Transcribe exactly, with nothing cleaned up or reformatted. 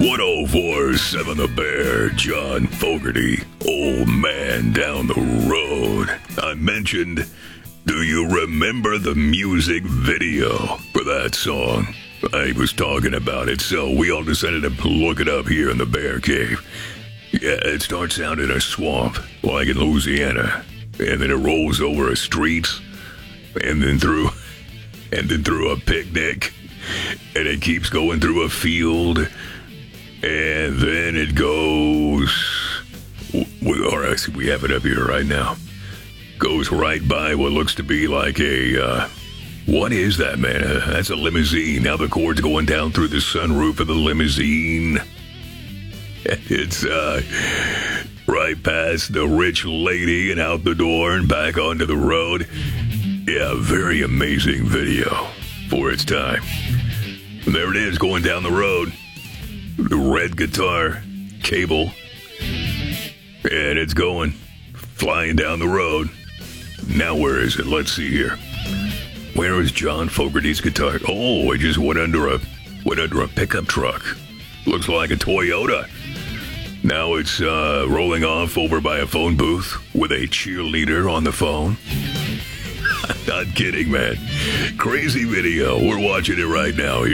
one oh four point seven The Bear, John Fogerty, Old Man Down the Road. I mentioned, do you remember the music video for that song? I was talking about it, so we all decided to look it up here in the Bear Cave. Yeah, it starts out in a swamp, like in Louisiana, and then it rolls over a street, and then through, and then through a picnic, and it keeps going through a field, and then it goes. We, all right, we have it up here right now. Goes right by what looks to be like a. Uh, what is that, man? Uh, that's a limousine. Now the cord's going down through the sunroof of the limousine. It's uh, right past the rich lady and out the door and back onto the road. Yeah, very amazing video for its time. And there it is, going down the road. The red guitar, cable. And it's going, flying down the road. Now where is it? Let's see here. Where is John Fogerty's guitar? Oh, it just went under a went under a pickup truck. Looks like a Toyota. Now it's uh, rolling off over by a phone booth with a cheerleader on the phone. I'm not kidding, man. Crazy video. We're watching it right now here.